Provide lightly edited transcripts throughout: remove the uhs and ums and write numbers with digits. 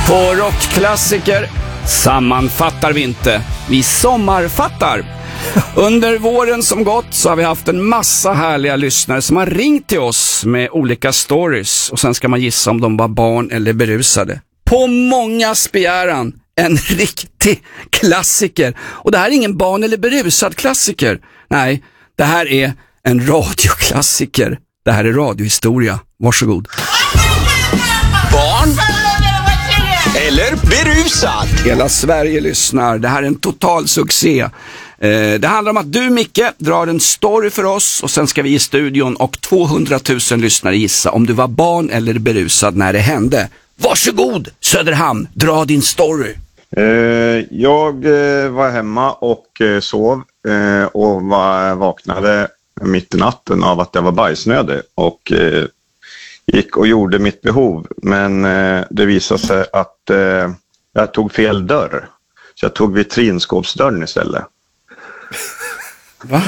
På rockklassiker sammanfattar vi inte, vi sommarfattar. Under våren som gått så har vi haft en massa härliga lyssnare som har ringt till oss med olika stories. Och sen ska man gissa om de var barn eller berusade. På mångas begäran, en riktig klassiker. Och det här är ingen barn- eller berusad klassiker. Nej, det här är en radioklassiker. Det här är radiohistoria. Varsågod. Barn eller berusad? Hela Sverige lyssnar. Det här är en total succé. Det handlar om att du, Micke, drar en story för oss och sen ska vi i studion och 200 000 lyssnare gissa om du var barn eller berusad när det hände. Varsågod, Söderhamn, dra din story. Jag var hemma och sov och vaknade mitt i natten av att jag var bajsnödig och gick och gjorde mitt behov. Men det visade sig att jag tog fel dörr. Så jag tog vitrinskåpsdörren istället. Va?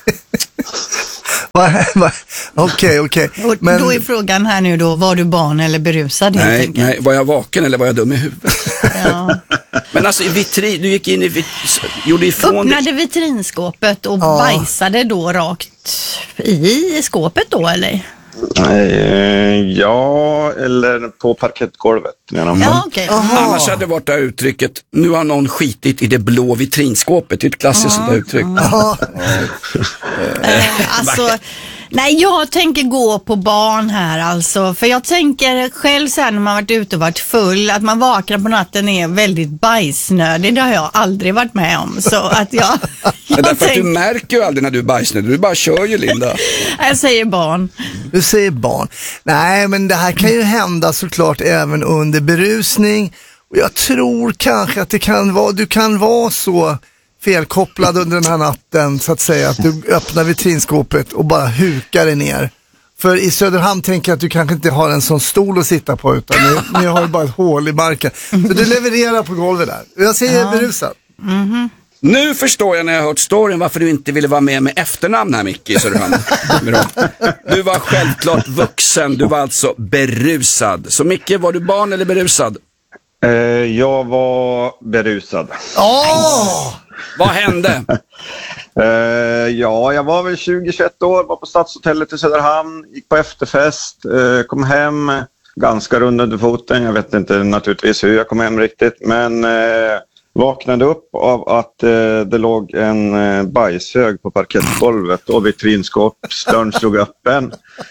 Okej. Men då är frågan här nu då, var du barn eller berusad? Nej, var jag vaken eller var jag dum i huvudet? Ja. Men alltså du gick in i gjorde ifrån öppnade vitrinskåpet och bajsade då rakt i skåpet då, eller? Ja, eller på parkettgolvet. Ja, okej. Annars hade det varit det här uttrycket, nu har någon skitit i det blå vitrinskåpet. Det är ett klassiskt sånt här uttryck. Alltså, nej, jag tänker gå på barn här alltså. För jag tänker själv så här när man varit ute och varit full, att man vaknar på natten är väldigt bajsnödig. Det har jag aldrig varit med om. Så att jag därför att du märker ju aldrig när du är bajsnödig. Du bara kör ju, Linda. Jag säger barn. Du säger barn. Nej, men det här kan ju hända såklart även under berusning. Och jag tror kanske att du kan vara så felkopplad under den här natten så att säga att du öppnar vitrinskåpet och bara hukar dig ner. För i Söderhamn tänker jag att du kanske inte har en sån stol att sitta på utan ni har ju bara ett hål i marken. Så du levererar på golvet där. Jag säger berusad. Mm-hmm. Nu förstår jag när jag har hört storyn varför du inte ville vara med efternamn här, Micke, i Söderhamn. Du var självklart vuxen, du var alltså berusad. Så Micke, var du barn eller berusad? Jag var berusad. Vad hände? Jag var väl 20-21 år, var på Stadshotellet i Söderhamn, gick på efterfest, kom hem ganska rund under foten. Jag vet inte naturligtvis hur jag kom hem riktigt, men vaknade upp av att det låg en bajshög på parkettgolvet och vitrinskåpsdörren stod öppen.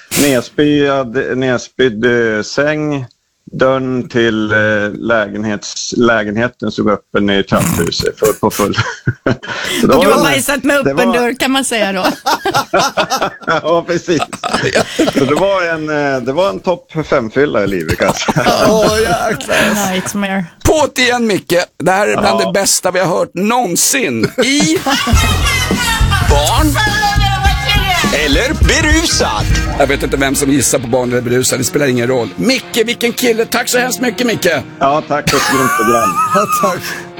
Nedspydd säng. Dörren till lägenheten stod öppen i trapphuset på full. Du har bajsat med öppen dörr kan man säga då. Ja, precis. Så det var en topp 5-fylla i livet kanske. Nightmare. På't igen, Micke. Det här är bland det bästa vi har hört någonsin. I Barn eller berusad? Jag vet inte vem som gissar på barn eller berusad. Det spelar ingen roll. Micke, vilken kille. Tack så hemskt mycket, Micke. Ja, tack för ett grymt program. Ja, tack.